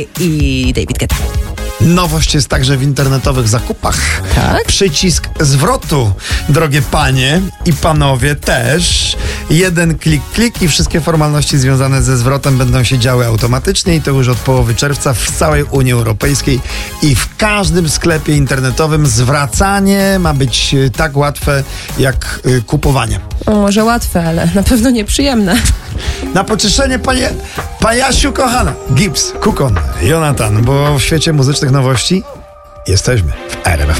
i David Guetta. Nowość jest także w internetowych zakupach. Tak? Przycisk zwrotu, drogie panie i panowie też. Jeden klik i wszystkie formalności związane ze zwrotem będą się działy automatycznie i to już od połowy czerwca w całej Unii Europejskiej i w każdym sklepie internetowym zwracanie ma być tak łatwe jak kupowanie. Może łatwe, ale na pewno nieprzyjemne. Na pocieszenie, panie Jasiu kochana, Gibbs, Kukon, Jonathan, bo w świecie muzycznych nowości jesteśmy w RMF